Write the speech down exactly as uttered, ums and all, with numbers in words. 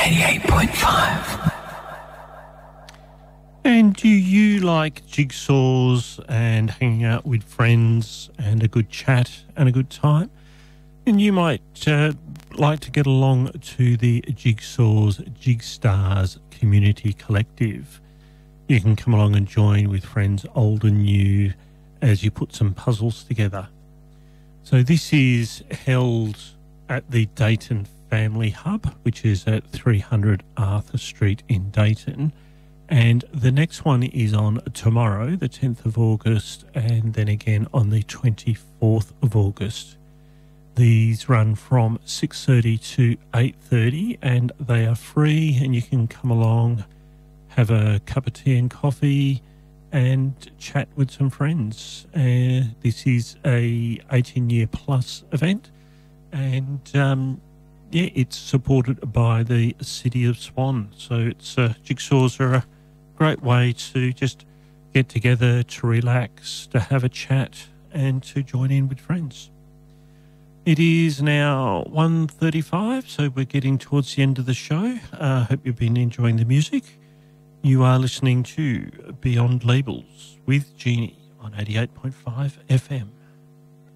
eighty-eight point five. And do you like jigsaws and hanging out with friends and a good chat and a good time? And you might uh, like to get along to the Jigsaws Jigstars Community Collective. You can come along and join with friends old and new as you put some puzzles together. So this is held at the Dayton Family Hub, which is at three hundred Arthur Street in Dayton. And the next one is on tomorrow, the tenth of August, and then again on the twenty-fourth of August. These run from six thirty to eight thirty, and they are free, and you can come along, have a cup of tea and coffee, and chat with some friends. Uh, this is a eighteen-year plus event, and um, yeah, it's supported by the City of Swan. So it's uh, jigsaws are a great way to just get together, to relax, to have a chat, and to join in with friends. It is now one thirty-five, so we're getting towards the end of the show. I uh, hope you've been enjoying the music. You are listening to Beyond Labels with Jeannie on eighty-eight point five F M.